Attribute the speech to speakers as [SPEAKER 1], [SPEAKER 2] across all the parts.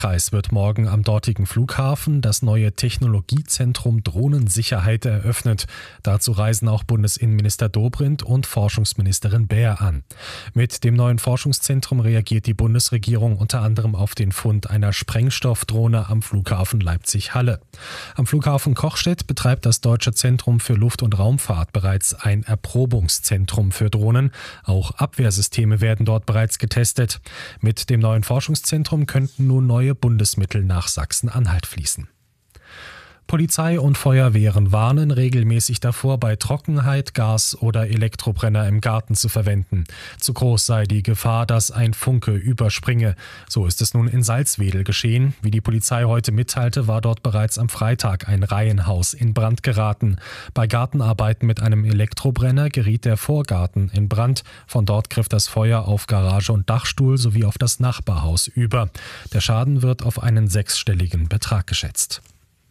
[SPEAKER 1] Kreis wird morgen am dortigen Flughafen das neue Technologiezentrum Drohnensicherheit eröffnet. Dazu reisen auch Bundesinnenminister Dobrindt und Forschungsministerin Baer an. Mit dem neuen Forschungszentrum reagiert die Bundesregierung unter anderem auf den Fund einer Sprengstoffdrohne am Flughafen Leipzig-Halle. Am Flughafen Kochstedt betreibt das Deutsche Zentrum für Luft- und Raumfahrt bereits ein Erprobungszentrum für Drohnen. Auch Abwehrsysteme werden dort bereits getestet. Mit dem neuen Forschungszentrum könnten nun neue Bundesmittel nach Sachsen-Anhalt fließen. Polizei und Feuerwehren warnen regelmäßig davor, bei Trockenheit Gas oder Elektrobrenner im Garten zu verwenden. Zu groß sei die Gefahr, dass ein Funke überspringe. So ist es nun in Salzwedel geschehen. Wie die Polizei heute mitteilte, war dort bereits am Freitag ein Reihenhaus in Brand geraten. Bei Gartenarbeiten mit einem Elektrobrenner geriet der Vorgarten in Brand. Von dort griff das Feuer auf Garage und Dachstuhl sowie auf das Nachbarhaus über. Der Schaden wird auf einen 6-stelligen Betrag geschätzt.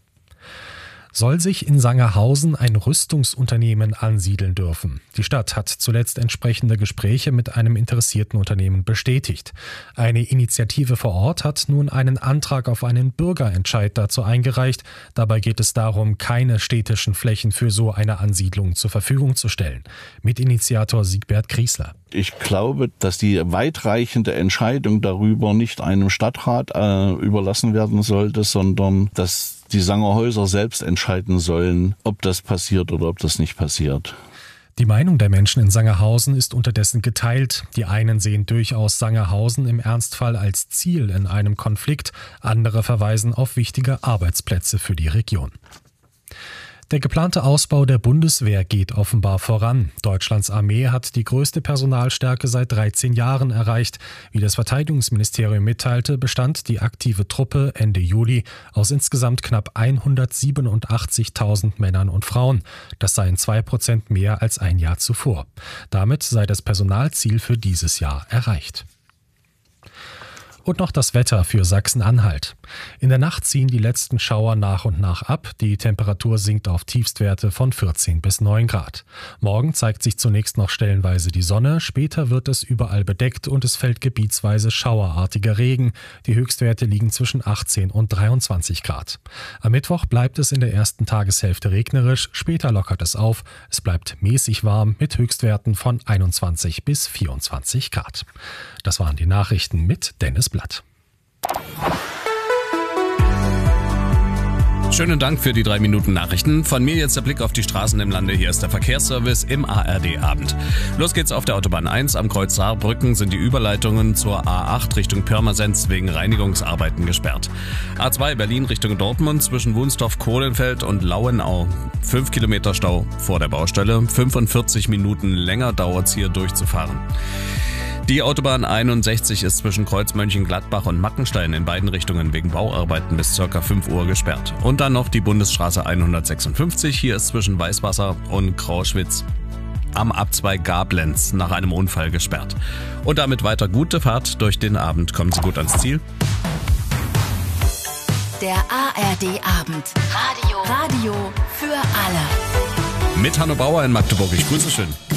[SPEAKER 1] Soll sich in Sangerhausen ein Rüstungsunternehmen ansiedeln dürfen? Die Stadt hat zuletzt entsprechende Gespräche mit einem interessierten Unternehmen bestätigt. Eine Initiative vor Ort hat nun einen Antrag auf einen Bürgerentscheid dazu eingereicht. Dabei geht es darum, keine städtischen Flächen für so eine Ansiedlung zur Verfügung zu stellen. Mitinitiator Siegbert Griesler.
[SPEAKER 2] Ich glaube, dass die weitreichende Entscheidung darüber nicht einem Stadtrat überlassen werden sollte, sondern dass die Sangerhäuser selbst entscheiden sollen, ob das passiert oder ob das nicht passiert.
[SPEAKER 1] Die Meinung der Menschen in Sangerhausen ist unterdessen geteilt. Die einen sehen durchaus Sangerhausen im Ernstfall als Ziel in einem Konflikt, andere verweisen auf wichtige Arbeitsplätze für die Region. Der geplante Ausbau der Bundeswehr geht offenbar voran. Deutschlands Armee hat die größte Personalstärke seit 13 Jahren erreicht. Wie das Verteidigungsministerium mitteilte, bestand die aktive Truppe Ende Juli aus insgesamt knapp 187.000 Männern und Frauen. Das seien 2% mehr als ein Jahr zuvor. Damit sei das Personalziel für dieses Jahr erreicht. Und noch das Wetter für Sachsen-Anhalt. In der Nacht ziehen die letzten Schauer nach und nach ab. Die Temperatur sinkt auf Tiefstwerte von 14 bis 9 Grad. Morgen zeigt sich zunächst noch stellenweise die Sonne. Später wird es überall bedeckt und es fällt gebietsweise schauerartiger Regen. Die Höchstwerte liegen zwischen 18 und 23 Grad. Am Mittwoch bleibt es in der ersten Tageshälfte regnerisch. Später lockert es auf. Es bleibt mäßig warm mit Höchstwerten von 21 bis 24 Grad. Das waren die Nachrichten mit Dennis Blatt.
[SPEAKER 3] Schönen Dank für die 3 Minuten Nachrichten. Von mir jetzt der Blick auf die Straßen im Lande. Hier ist der Verkehrsservice im ARD-Abend. Los geht's auf der Autobahn 1. Am Kreuz Saarbrücken sind die Überleitungen zur A8 Richtung Pirmasens wegen Reinigungsarbeiten gesperrt. A2 Berlin Richtung Dortmund zwischen Wunstorf-Kohlenfeld und Lauenau. 5 Kilometer Stau vor der Baustelle. 45 Minuten länger dauert's hier durchzufahren. Die Autobahn 61 ist zwischen Kreuz Mönchengladbach und Mackenstein in beiden Richtungen wegen Bauarbeiten bis ca. 5 Uhr gesperrt. Und dann noch die Bundesstraße 156. Hier ist zwischen Weißwasser und Grauschwitz am Abzweig Gablenz nach einem Unfall gesperrt. Und damit weiter gute Fahrt durch den Abend. Kommen Sie gut ans Ziel.
[SPEAKER 4] Der ARD-Abend. Radio für alle.
[SPEAKER 3] Mit Hanno Bauer in Magdeburg. Ich grüße schön.